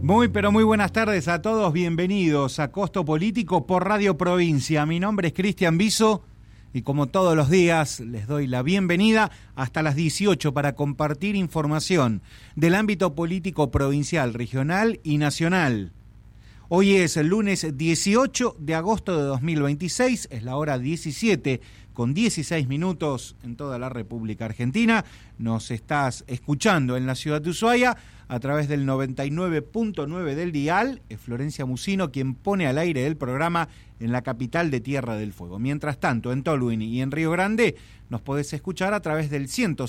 Muy, pero muy buenas tardes a todos. Bienvenidos a Costo Político por Radio Provincia. Mi nombre es Cristian Viso y como todos los días les doy la bienvenida hasta las 18 para compartir información del ámbito político provincial, regional y nacional. Hoy es el lunes 18 de agosto de 2026, es la hora 17 con 16 minutos en toda la República Argentina. Nos estás escuchando en la ciudad de Ushuaia a través del 99.9 del dial. Es Florencia Musino quien pone al aire el programa en la capital de Tierra del Fuego. Mientras tanto, en Tolwyn y en Río Grande nos podés escuchar a través del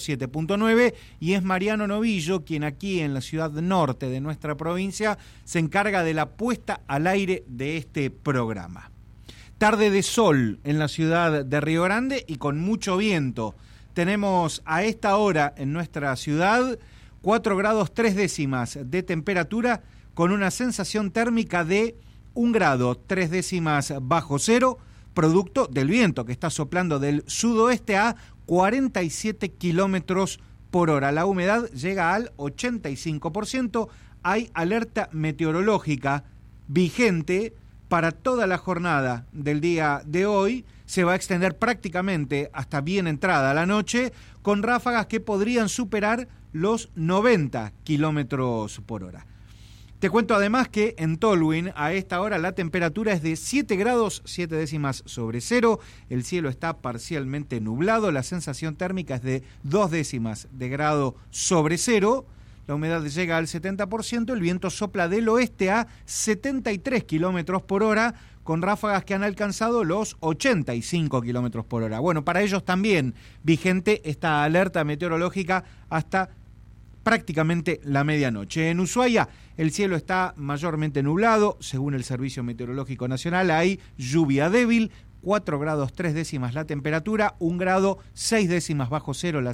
107.9 y es Mariano Novillo quien aquí en la ciudad norte de nuestra provincia se encarga de la puesta al aire de este programa. Tarde de sol en la ciudad de Río Grande y con mucho viento. Tenemos a esta hora en nuestra ciudad 4 grados 3 décimas de temperatura con una sensación térmica de 1 grado 3 décimas bajo cero, producto del viento que está soplando del sudoeste a 47 kilómetros por hora. La humedad llega al 85%. Hay alerta meteorológica vigente para toda la jornada del día de hoy. Se va a extender prácticamente hasta bien entrada la noche, con ráfagas que podrían superar los 90 kilómetros por hora. Te cuento además que en Tolwyn a esta hora la temperatura es de 7 grados 7 décimas sobre cero, el cielo está parcialmente nublado, la sensación térmica es de 2 décimas de grado sobre cero, la humedad llega al 70%, el viento sopla del oeste a 73 kilómetros por hora, con ráfagas que han alcanzado los 85 kilómetros por hora. Bueno, para ellos también vigente esta alerta meteorológica hasta prácticamente la medianoche. En Ushuaia el cielo está mayormente nublado, según el Servicio Meteorológico Nacional hay lluvia débil, 4 grados 3 décimas la temperatura, 1 grado 6 décimas bajo cero la